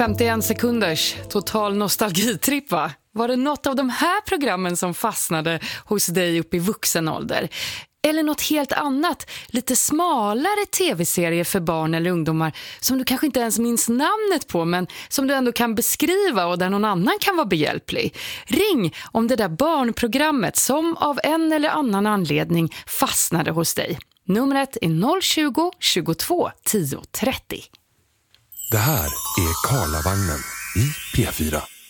51 sekunders total nostalgitripp, va? Var det något av de här programmen som fastnade hos dig upp i vuxen ålder? Eller något helt annat, lite smalare tv-serier för barn eller ungdomar som du kanske inte ens minns namnet på, men som du ändå kan beskriva och där någon annan kan vara behjälplig. Ring om det där barnprogrammet som av en eller annan anledning fastnade hos dig. Numret är 020 22 10 30. Det här är Karlavagnen i P4.